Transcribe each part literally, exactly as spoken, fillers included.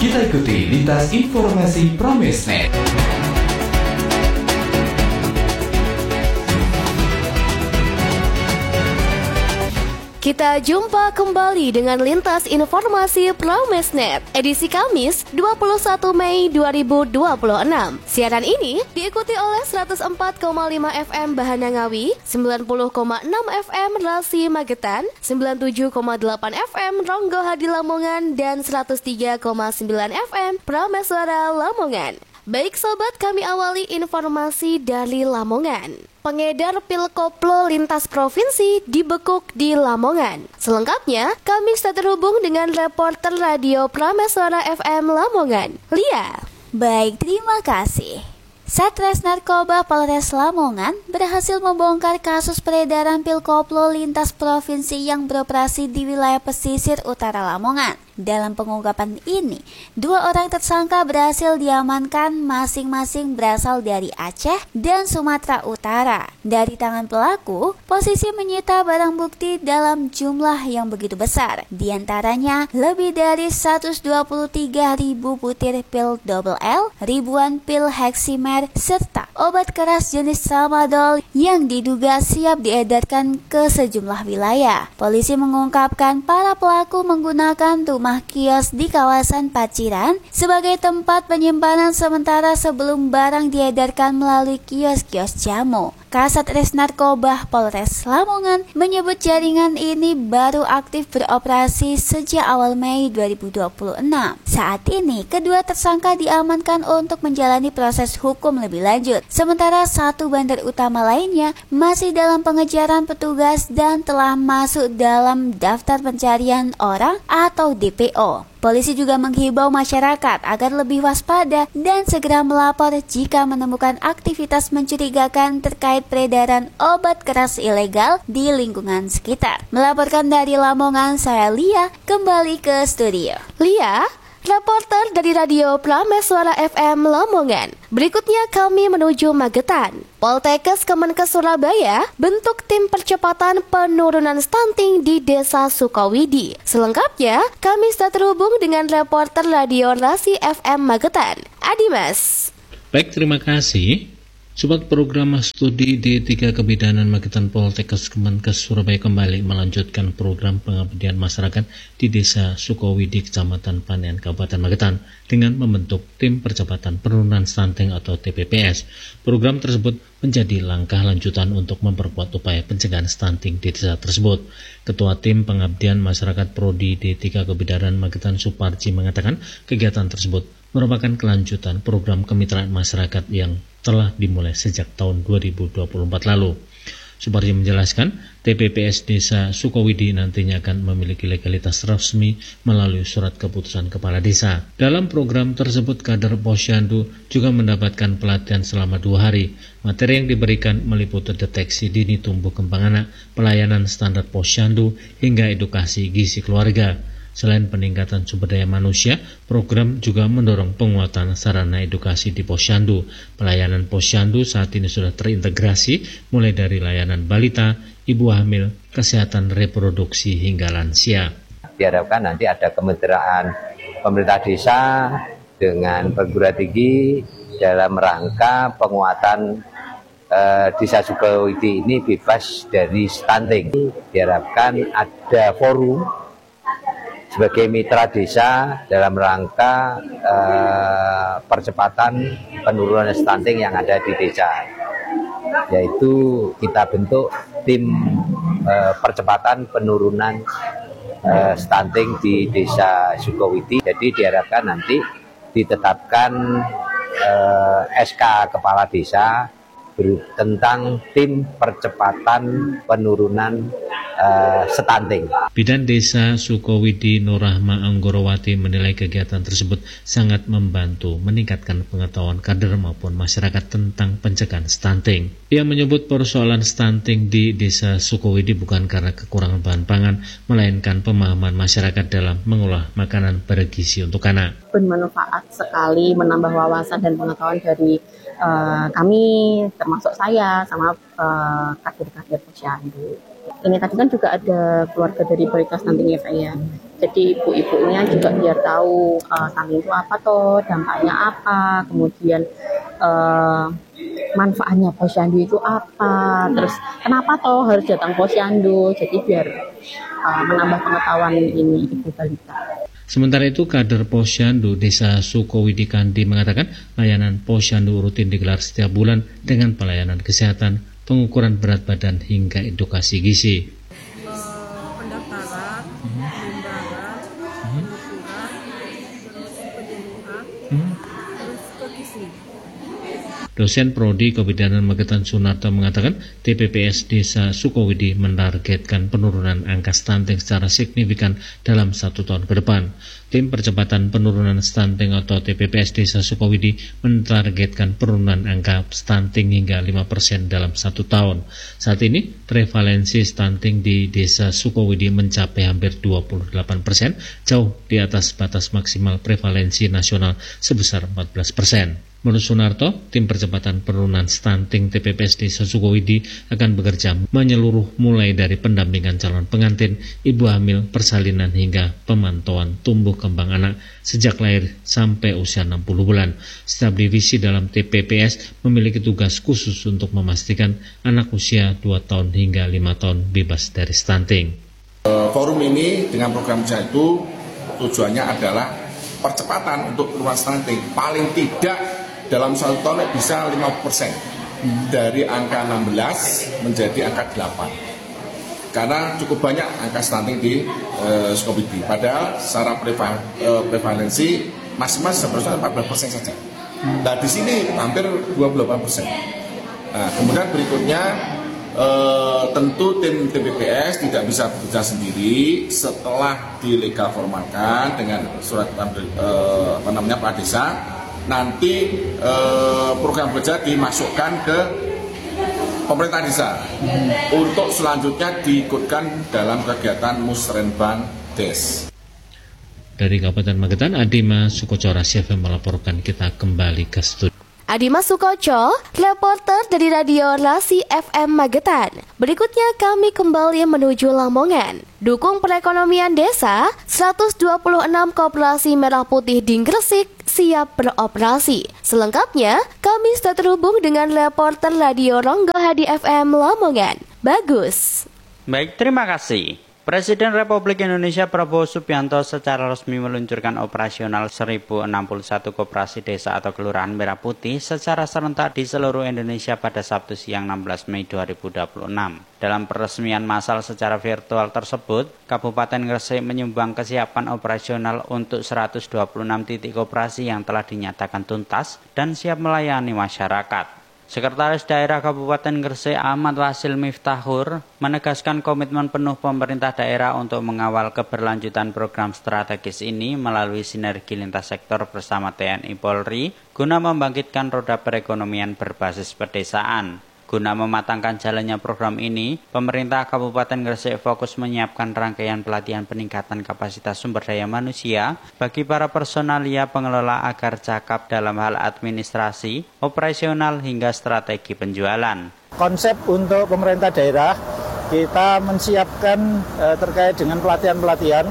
Kita ikuti lintas informasi Pramesnet. Kita jumpa kembali dengan lintas informasi Pramesnet edisi Kamis dua puluh satu Mei dua ribu dua puluh enam. Siaran ini diikuti oleh seratus empat koma lima F M Bahana Ngawi, sembilan puluh koma enam F M Rasi Magetan, sembilan puluh tujuh koma delapan F M Ronggo Hadi Lamongan, dan seratus tiga koma sembilan F M Prameswara Lamongan. Baik sobat, kami awali informasi dari Lamongan. Pengedar pil koplo lintas provinsi dibekuk di Lamongan. Selengkapnya, kami sudah terhubung dengan reporter radio Prameswara F M Lamongan, Lia. Baik, terima kasih. Satres Narkoba Polres Lamongan berhasil membongkar kasus peredaran pil koplo lintas provinsi yang beroperasi di wilayah pesisir utara Lamongan. Dalam pengungkapan ini, dua orang tersangka berhasil diamankan, masing-masing berasal dari Aceh dan Sumatera Utara. Dari tangan pelaku, posisi menyita barang bukti dalam jumlah yang begitu besar. Di antaranya lebih dari seratus dua puluh tiga ribu butir pil double L, ribuan pil heksimer, serta obat keras jenis tramadol yang diduga siap diedarkan ke sejumlah wilayah. Polisi mengungkapkan para pelaku menggunakan rumah kios di kawasan Paciran sebagai tempat penyimpanan sementara sebelum barang diedarkan melalui kios-kios jamu. Kasat Res Narkoba Polres Lamongan menyebut jaringan ini baru aktif beroperasi sejak awal Mei dua ribu dua puluh enam. Saat ini, kedua tersangka diamankan untuk menjalani proses hukum lebih lanjut. Sementara satu bandar utama lainnya masih dalam pengejaran petugas dan telah masuk dalam daftar pencarian orang atau D P O. Polisi juga menghimbau masyarakat agar lebih waspada dan segera melapor jika menemukan aktivitas mencurigakan terkait peredaran obat keras ilegal di lingkungan sekitar. Melaporkan dari Lamongan, saya Lia, kembali ke studio. Lia, reporter dari radio Prameswara F M Lamongan. Berikutnya kami menuju Magetan. Poltekkes Kemenkes Surabaya bentuk tim percepatan penurunan stunting di Desa Sukawidi. Selengkapnya, kami sudah terhubung dengan reporter radio Rasi F M Magetan, Adimas. Baik, terima kasih. Sobat program studi D tiga Kebidanan Magetan Poltekkes Kemenkes Surabaya kembali melanjutkan program pengabdian masyarakat di Desa Sukawidi, Kecamatan Panean, Kabupaten Magetan dengan membentuk tim percepatan penurunan stunting atau T P P S. Program tersebut menjadi langkah lanjutan untuk memperkuat upaya pencegahan stunting di desa tersebut. Ketua Tim Pengabdian Masyarakat Prodi D tiga Kebidanan Magetan Suparji mengatakan kegiatan tersebut merupakan kelanjutan program kemitraan masyarakat yang telah dimulai sejak tahun dua ribu dua puluh empat lalu. Suparji menjelaskan, T P P S Desa Sukawidi nantinya akan memiliki legalitas resmi melalui surat keputusan Kepala Desa. Dalam program tersebut, kader Posyandu juga mendapatkan pelatihan selama dua hari. Materi yang diberikan meliputi deteksi dini tumbuh kembang anak, pelayanan standar Posyandu, hingga edukasi gizi keluarga. Selain peningkatan sumber daya manusia, program juga mendorong penguatan sarana edukasi di Posyandu. Pelayanan Posyandu saat ini sudah terintegrasi mulai dari layanan balita, ibu hamil, kesehatan reproduksi hingga lansia. Diharapkan nanti ada kemitraan pemerintah desa dengan perguruan tinggi dalam rangka penguatan eh, Desa Sukawidi ini bebas dari stunting. Diharapkan ada forum sebagai mitra desa dalam rangka eh, percepatan penurunan stunting yang ada di desa, yaitu kita bentuk tim eh, percepatan penurunan eh, stunting di Desa Sukawidi. Jadi diharapkan nanti ditetapkan eh, S K Kepala Desa tentang tim percepatan penurunan uh, stunting. Bidan Desa Sukawidi Nurrahma Anggorowati menilai kegiatan tersebut sangat membantu meningkatkan pengetahuan kader maupun masyarakat tentang pencegahan stunting. Ia menyebut persoalan stunting di Desa Sukawidi bukan karena kekurangan bahan pangan, melainkan pemahaman masyarakat dalam mengolah makanan bergizi untuk anak. Bermanfaat sekali, menambah wawasan dan pengetahuan dari uh, kami, termasuk saya sama uh, kader-kader Posyandu. Ini tadi kan juga ada keluarga dari balita stunting ya Pak ya. Jadi ibu-ibunya juga biar tahu uh, stunting itu apa toh, dampaknya apa, kemudian uh, manfaatnya posyandu itu apa, terus kenapa toh harus datang posyandu. Jadi biar uh, menambah pengetahuan ini ibu balita. Sementara itu, kader Posyandu Desa Sukowidi Kandi mengatakan layanan Posyandu rutin digelar setiap bulan dengan pelayanan kesehatan, pengukuran berat badan hingga edukasi gizi. Uh, pendaftaran, undangan, pengukuran, terus penyembuhan, terus ke gizi. Dosen Prodi Kebidanan Magetan Sunarto mengatakan T P P S Desa Sukowidi menargetkan penurunan angka stunting secara signifikan dalam satu tahun ke depan. Tim Percepatan Penurunan Stunting atau T P P S Desa Sukowidi menargetkan penurunan angka stunting hingga lima persen dalam satu tahun. Saat ini, prevalensi stunting di Desa Sukowidi mencapai hampir dua puluh delapan persen, jauh di atas batas maksimal prevalensi nasional sebesar empat belas persen. Menurut Sunarto, tim percepatan penurunan stunting T P P S Desa Sukowidi akan bekerja menyeluruh mulai dari pendampingan calon pengantin, ibu hamil, persalinan hingga pemantauan tumbuh kembang anak sejak lahir sampai usia enam puluh bulan. Setiap divisi dalam T P P S memiliki tugas khusus untuk memastikan anak usia dua tahun hingga lima tahun bebas dari stunting. Forum ini dengan program saya itu tujuannya adalah percepatan untuk penurunan stunting. Paling tidak dalam satu tahun bisa lima puluh persen dari angka enam belas menjadi angka delapan. Karena cukup banyak angka stunting di uh, Sukowidi. Padahal secara preva, uh, prevalensi masing-masing sebenarnya empat belas persen saja. Nah di sini hampir dua puluh delapan persen. Nah kemudian berikutnya uh, tentu tim T P P S tidak bisa bekerja sendiri setelah dilegal formalkan dengan surat uh, apa namanya Pak Desa. Nanti eh, program kerja dimasukkan ke pemerintah desa hmm. untuk selanjutnya diikutkan dalam kegiatan Musrenbang Des. Dari Kabupaten Magetan, Adima Sukocora C F M melaporkan. Kita kembali ke studio. Adima Sukoco, reporter dari Radio Rasi F M Magetan. Berikutnya kami kembali menuju Lamongan. Dukung perekonomian desa, seratus dua puluh enam koperasi merah putih di Gresik siap beroperasi. Selengkapnya, kami sudah terhubung dengan reporter Radio Ronggo Hadi F M Lamongan. Bagus. Baik, terima kasih. Presiden Republik Indonesia Prabowo Subianto secara resmi meluncurkan operasional seribu enam puluh satu koperasi desa atau kelurahan merah putih secara serentak di seluruh Indonesia pada Sabtu siang enam belas Mei dua ribu dua puluh enam. Dalam peresmian massal secara virtual tersebut, Kabupaten Gresik menyumbang kesiapan operasional untuk seratus dua puluh enam titik koperasi yang telah dinyatakan tuntas dan siap melayani masyarakat. Sekretaris Daerah Kabupaten Gresik Ahmad Wasil Miftahur menegaskan komitmen penuh pemerintah daerah untuk mengawal keberlanjutan program strategis ini melalui sinergi lintas sektor bersama T N I Polri guna membangkitkan roda perekonomian berbasis pedesaan. Guna mematangkan jalannya program ini, pemerintah Kabupaten Gresik fokus menyiapkan rangkaian pelatihan peningkatan kapasitas sumber daya manusia bagi para personalia pengelola agar cakap dalam hal administrasi, operasional hingga strategi penjualan. Konsep untuk pemerintah daerah, kita menyiapkan eh, terkait dengan pelatihan-pelatihan,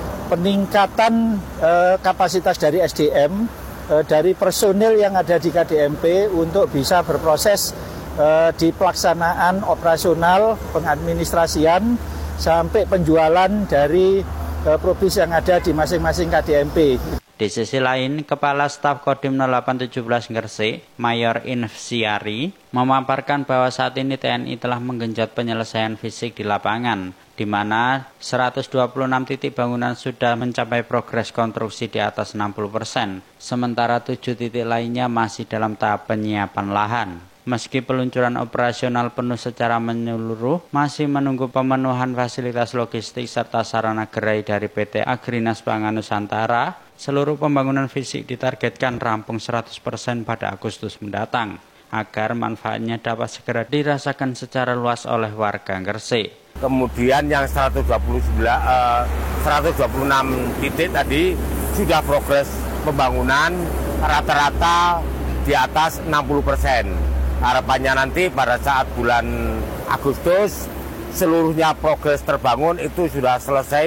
peningkatan eh, kapasitas dari S D M, eh, dari personil yang ada di K D M P untuk bisa berproses di pelaksanaan operasional pengadministrasian sampai penjualan dari provinsi yang ada di masing-masing K D M P. Di sisi lain, Kepala Staf Kodim nol delapan tujuh belas Gresik, Mayor Infsiari, memaparkan bahwa saat ini T N I telah menggenjot penyelesaian fisik di lapangan, di mana seratus dua puluh enam titik bangunan sudah mencapai progres konstruksi di atas enam puluh persen, sementara tujuh titik lainnya masih dalam tahap penyiapan lahan. Meski peluncuran operasional penuh secara menyeluruh, masih menunggu pemenuhan fasilitas logistik serta sarana gerai dari P T Agrinas Pangan Nusantara, seluruh pembangunan fisik ditargetkan rampung seratus persen pada Agustus mendatang, agar manfaatnya dapat segera dirasakan secara luas oleh warga Gresik. Kemudian yang seratus dua puluh sembilan, uh, seratus dua puluh enam titik tadi sudah progres pembangunan rata-rata di atas enam puluh persen. Harapannya nanti pada saat bulan Agustus seluruhnya progres terbangun itu sudah selesai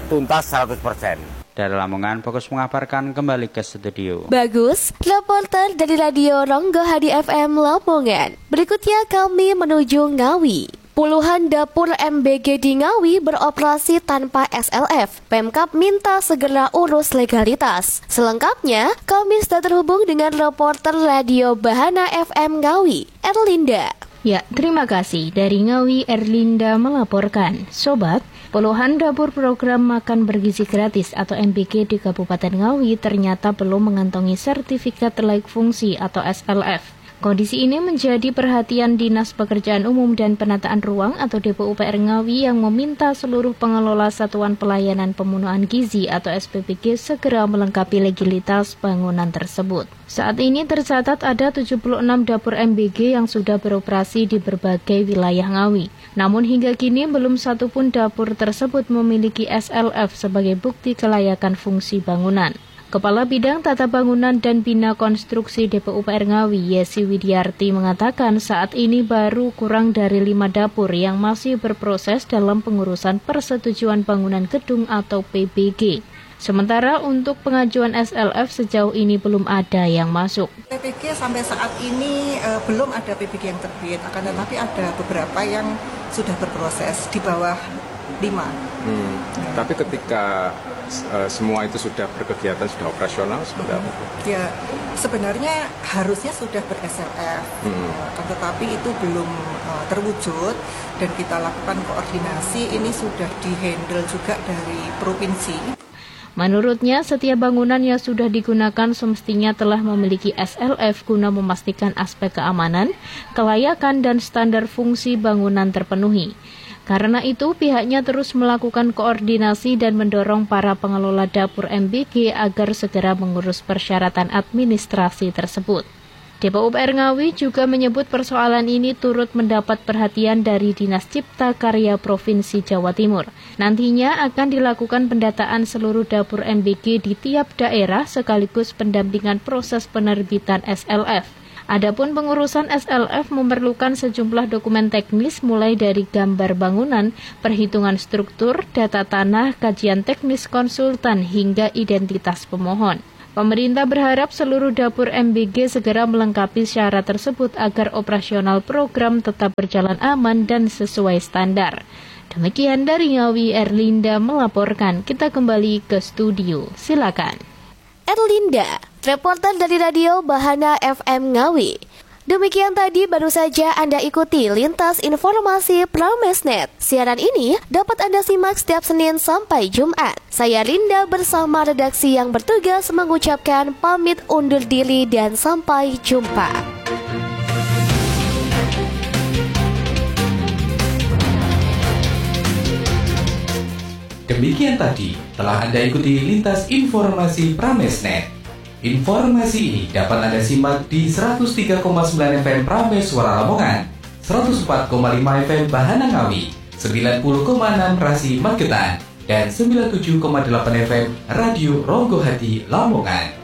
tuntas seratus persen. Dari Lamongan, Fokus mengabarkan kembali ke studio. Bagus, reporter dari Radio Ronggo H D F M Lamongan. Berikutnya kami menuju Ngawi. Puluhan dapur M B G di Ngawi beroperasi tanpa S L F. Pemkab minta segera urus legalitas. Selengkapnya, kami sudah terhubung dengan reporter Radio Bahana F M Ngawi, Erlinda. Ya, terima kasih. Dari Ngawi, Erlinda melaporkan. Sobat, puluhan dapur program makan bergizi gratis atau M B G di Kabupaten Ngawi ternyata belum mengantongi sertifikat layak fungsi atau S L F. Kondisi ini menjadi perhatian Dinas Pekerjaan Umum dan Penataan Ruang atau D P U P R Ngawi yang meminta seluruh pengelola Satuan Pelayanan Pemenuhan Gizi atau S P P G segera melengkapi legalitas bangunan tersebut. Saat ini tercatat ada tujuh puluh enam dapur M B G yang sudah beroperasi di berbagai wilayah Ngawi. Namun hingga kini belum satu pun dapur tersebut memiliki S L F sebagai bukti kelayakan fungsi bangunan. Kepala Bidang Tata Bangunan dan Bina Konstruksi D P U P R Ngawi, Yesi Widiarti mengatakan saat ini baru kurang dari lima dapur yang masih berproses dalam pengurusan persetujuan bangunan gedung atau P B G. Sementara untuk pengajuan S L F sejauh ini belum ada yang masuk. P B G sampai saat ini uh, belum ada P B G yang terbit, akan tetapi ada beberapa yang sudah berproses di bawah lima. Hmm. Ya. Tapi ketika uh, semua itu sudah berkegiatan, sudah operasional, seperti apa? Ya, sebenarnya harusnya sudah ber-S L F, hmm. uh, tetapi itu belum uh, terwujud dan kita lakukan koordinasi, ini sudah di-handle juga dari provinsi. Menurutnya, setiap bangunan yang sudah digunakan semestinya telah memiliki S L F guna memastikan aspek keamanan, kelayakan, dan standar fungsi bangunan terpenuhi. Karena itu, pihaknya terus melakukan koordinasi dan mendorong para pengelola dapur M B G agar segera mengurus persyaratan administrasi tersebut. D P U P R Ngawi juga menyebut persoalan ini turut mendapat perhatian dari Dinas Cipta Karya Provinsi Jawa Timur. Nantinya akan dilakukan pendataan seluruh dapur M B G di tiap daerah sekaligus pendampingan proses penerbitan S L F. Adapun pengurusan S L F memerlukan sejumlah dokumen teknis mulai dari gambar bangunan, perhitungan struktur, data tanah, kajian teknis konsultan hingga identitas pemohon. Pemerintah berharap seluruh dapur M B G segera melengkapi syarat tersebut agar operasional program tetap berjalan aman dan sesuai standar. Demikian dari Ngawi, Erlinda melaporkan. Kita kembali ke studio. Silakan. Erlinda, reporter dari Radio Bahana F M Ngawi. Demikian tadi baru saja Anda ikuti Lintas Informasi Pramesnet. Siaran ini dapat Anda simak setiap Senin sampai Jumat. Saya Linda bersama redaksi yang bertugas mengucapkan pamit undur diri dan sampai jumpa. Demikian tadi telah Anda ikuti Lintas Informasi Pramesnet. Informasi ini dapat Anda simak di seratus tiga koma sembilan F M Prames Suara Lamongan, seratus empat koma lima F M Bahana Ngawi, sembilan puluh koma enam Rasi Magetan, dan sembilan puluh tujuh koma delapan F M Radio Ronggo Hati Lamongan.